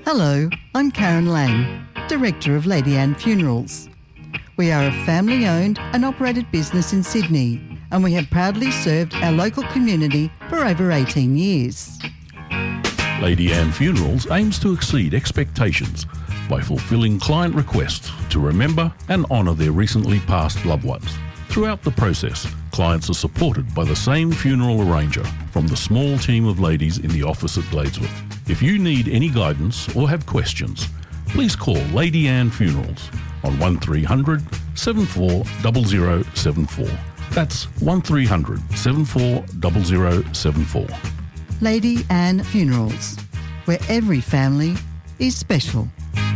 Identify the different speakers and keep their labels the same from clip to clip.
Speaker 1: Hello, I'm Karen Lang, Director of Lady Anne Funerals. We are a family-owned and operated business in Sydney, and we have proudly served our local community for over 18 years.
Speaker 2: Lady Anne Funerals aims to exceed expectations by fulfilling client requests to remember and honour their recently passed loved ones. Throughout the process, clients are supported by the same funeral arranger from the small team of ladies in the office at Gladesworth. If you need any guidance or have questions, please call Lady Anne Funerals on 1300 740074. That's 1300 740074.
Speaker 1: Lady Anne Funerals, where every family is special.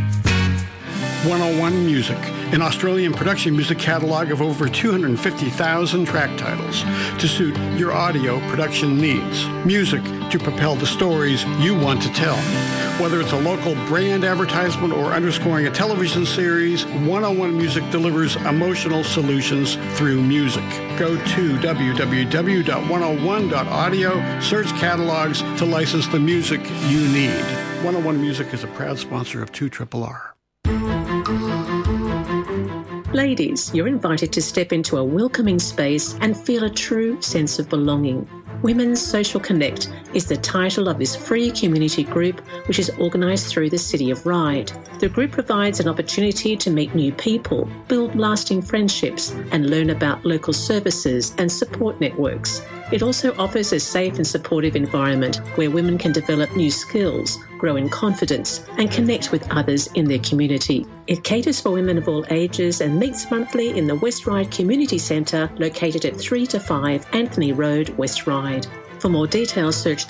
Speaker 3: 101 Music, an Australian production music catalogue of over 250,000 track titles to suit your audio production needs. Music to propel the stories you want to tell. Whether it's a local brand advertisement or underscoring a television series, 101 Music delivers emotional solutions through music. Go to www.101.audio, search catalogs to license the music you need. 101 Music is a proud sponsor of 2RRR.
Speaker 4: Ladies, you're invited to step into a welcoming space and feel a true sense of belonging. Women's Social Connect is the title of this free community group, which is organised through the City of Ryde. The group provides an opportunity to meet new people, build lasting friendships, and learn about local services and support networks. It also offers a safe and supportive environment where women can develop new skills, grow in confidence, and connect with others in their community. It caters for women of all ages and meets monthly in the West Ryde Community Centre, located at 3 to 5 Anthony Road, West Ryde. For more details, search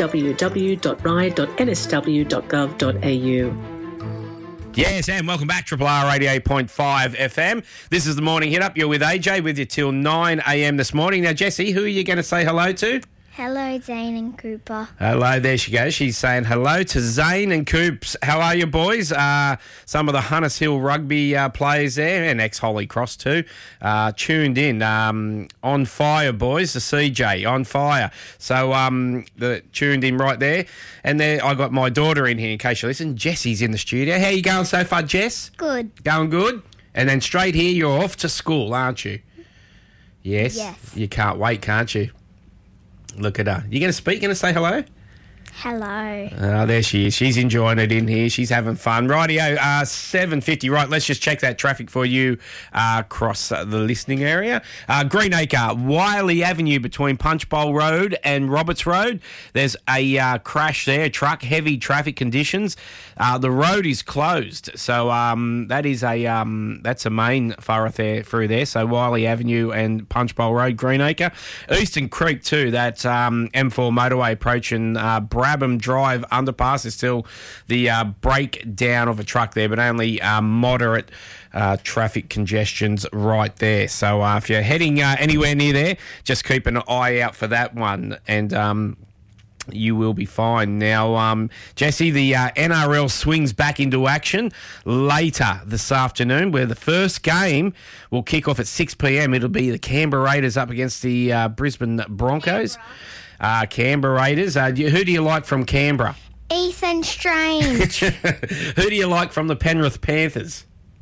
Speaker 4: www.ryde.nsw.gov.au.
Speaker 5: Yes, and welcome back, Triple R 88.5 FM. This is the Morning Hit Up. You're with AJ with you till 9 a.m. this morning. Now, Jessie, who are you going to say hello to?
Speaker 6: Hello, Zane and Cooper.
Speaker 5: Hello, there she goes. She's saying hello to Zane and Coops. How are you, boys? Some of the Hunters Hill rugby players there, and ex-Holy Cross too, tuned in. On fire, boys. The CJ, on fire. So tuned in right there. And there, I got my daughter in here, in case you listen. Jessie's in the studio. How you going so far, Jess?
Speaker 6: Good.
Speaker 5: Going good? And then straight here, you're off to school, aren't you? Yes?
Speaker 6: Yes.
Speaker 5: You can't wait, can't you? Look at her. You going to speak? Going to say hello?
Speaker 6: Hello.
Speaker 5: Oh, there she is. She's enjoying it in here. She's having fun. Rightio, 7:50. Right, let's just check that traffic for you across the listening area. Greenacre, Wiley Avenue between Punchbowl Road and Roberts Road. There's a crash there, truck, heavy traffic conditions. The road is closed. So that's a main thoroughfare through there. So Wiley Avenue and Punchbowl Road, Greenacre. Eastern Creek too, that M4 motorway approaching Brabham Drive underpass. Is still the breakdown of a truck there, but only moderate traffic congestions right there. So if you're heading anywhere near there, just keep an eye out for that one, and you will be fine. Now, Jesse, the NRL swings back into action later this afternoon, where the first game will kick off at 6 p.m. It'll be the Canberra Raiders up against the Brisbane Broncos. Canberra Raiders. Who do you like from Canberra?
Speaker 6: Ethan Strange.
Speaker 5: Who do you like from the Penrith Panthers?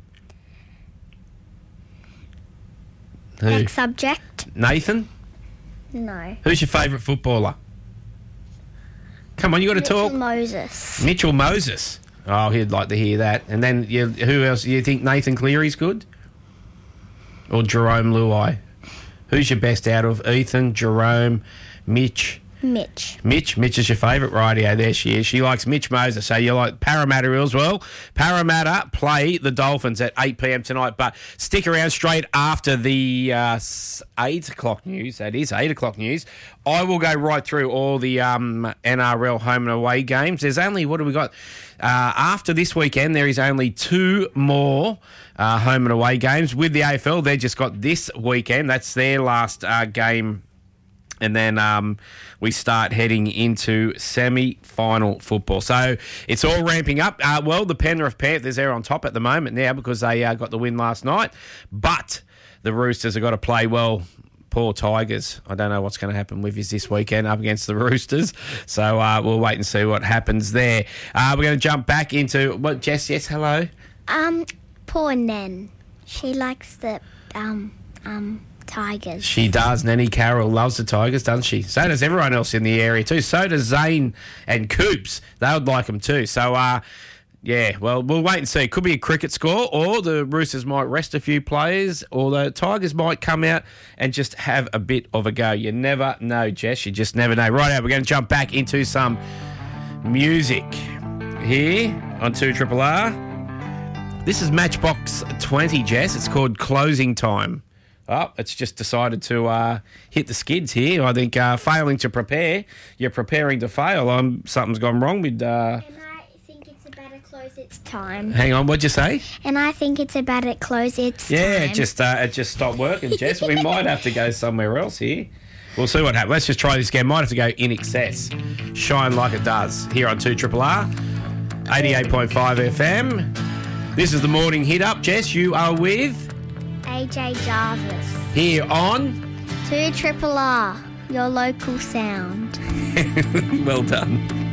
Speaker 5: Who?
Speaker 6: Next subject.
Speaker 5: Nathan?
Speaker 6: No.
Speaker 5: Who's your favourite footballer? Come on, you got to talk.
Speaker 6: Moses.
Speaker 5: Mitchell Moses. Oh, he'd like to hear that. And then who else? You think Nathan Cleary's good? Or Jerome Luai? Who's your best out of Ethan, Jerome, Mitch?
Speaker 6: Mitch.
Speaker 5: Mitch is your favourite, rightio. There she is. She likes Mitch Moses. So you like Parramatta as well. Parramatta play the Dolphins at 8 p.m. tonight, but stick around straight after the 8 o'clock news. That is 8 o'clock news. I will go right through all the NRL home and away games. There's only, what do we got? After this weekend, there is only 2 more home and away games. With the AFL, they just got this weekend. That's their last game. And then we start heading into semi-final football. So it's all ramping up. The Penrith Panthers, they're on top at the moment now because they got the win last night. But the Roosters have got to play well poor Tigers. I don't know what's going to happen with us this weekend up against the Roosters. So we'll wait and see what happens there. We're going to jump back into what, Jess? Yes, hello.
Speaker 6: Poor Nen. She likes the Tigers.
Speaker 5: She does. Nanny Carroll loves the Tigers, doesn't she? So does everyone else in the area too. So does Zane and Coops. They would like them too. So, yeah, well, we'll wait and see. Could be a cricket score, or the Roosters might rest a few players, or the Tigers might come out and just have a bit of a go. You never know, Jess. You just never know. Right, we're going to jump back into some music here on 2RRR. This is Matchbox 20, Jess. It's called Closing Time. Oh, it's just decided to hit the skids here. I think failing to prepare. You're preparing to fail. Something's gone wrong with...
Speaker 6: And I think it's about to close its time.
Speaker 5: Hang on, what'd you say?
Speaker 6: And I think it's about to close its time.
Speaker 5: Yeah, it just stopped working, Jess. We might have to go somewhere else here. We'll see what happens. Let's just try this again. Might have to go In Excess. Shine Like It Does here on 2RRR, 88.5 FM. This is the morning hit up. Jess, you are with...
Speaker 6: AJ Jarvis.
Speaker 5: Here on...
Speaker 6: 2RRR, your local sound.
Speaker 5: Well done.